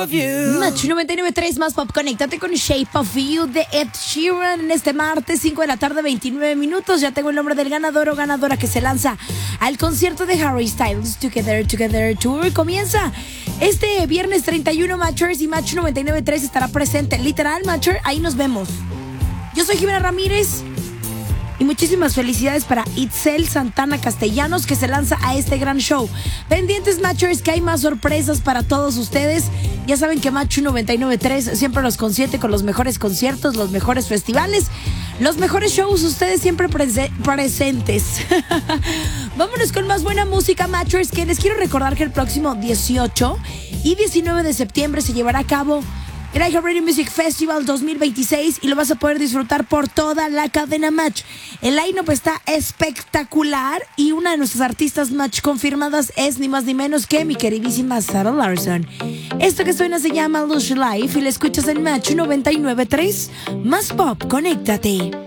of You. Match 99.3 más pop. Conéctate con Shape of You de Ed Sheeran en este martes, 5 de la tarde, 29 minutos. Ya tengo el nombre del ganador o ganadora que se lanza al concierto de Harry Styles Together Tour. Comienza este viernes 31, Matchers, y Match 99.3 estará presente. Literal, Matcher, ahí nos vemos. Yo soy Jimena Ramírez. Y muchísimas felicidades para Itzel Santana Castellanos, que se lanza a este gran show. Pendientes, Matchers, que hay más sorpresas para todos ustedes. Ya saben que Match 99.3 siempre los consiente con los mejores conciertos, los mejores festivales, los mejores shows, ustedes siempre presentes. Vámonos con más buena música, Matchers, que les quiero recordar que el próximo 18 y 19 de septiembre se llevará a cabo el iHeartRadio Music Festival 2026 y lo vas a poder disfrutar por toda la cadena Match. El line-up está espectacular y una de nuestras artistas Match confirmadas es ni más ni menos que mi queridísima Sarah Larson. Esto que suena se llama Lush Life y la escuchas en Match 99.3 más pop. Conéctate.